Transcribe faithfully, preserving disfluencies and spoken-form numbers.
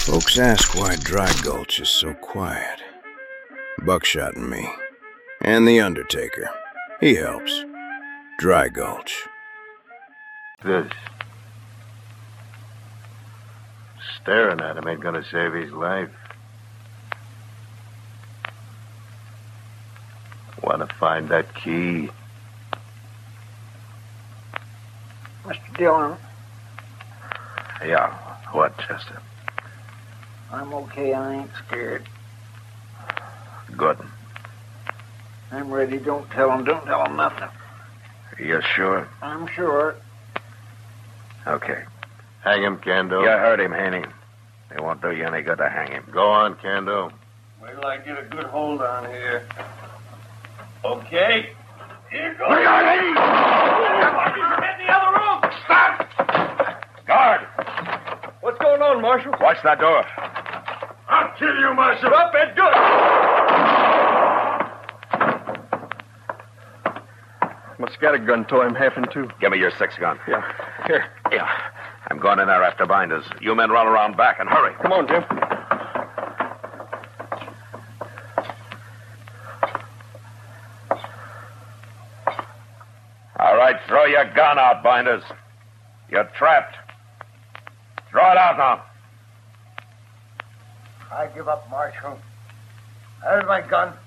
Folks ask why Dry Gulch is so quiet. Buckshot and me. And the Undertaker. He helps. Dry Gulch. This. Staring at him ain't gonna save his life. Wanna find that key? Mister Dillon. Yeah. What, Chester? I'm okay. I ain't scared. Good. I'm ready. Don't tell him. Don't tell him nothing. You sure? I'm sure. Okay. Hang him, Kendo. You heard him, Haney. It won't do you any good to hang him. Go on, Kendo. Wait till I get a good hold on here. Okay. Here goes. Look out, Haney! Get in the other room. Stop! Guard! What's going on, Marshal? Watch that door. I'll kill you, Marshal. Up and do it. My scattergun tore him half in two. Give me your six gun. Yeah. Here. Yeah. I'm going in there after Binders. You men run around back and hurry. Come on, Jim. All right, throw your gun out, Binders. You're trapped. Throw it out now. I give up, Marshal. There's my gun.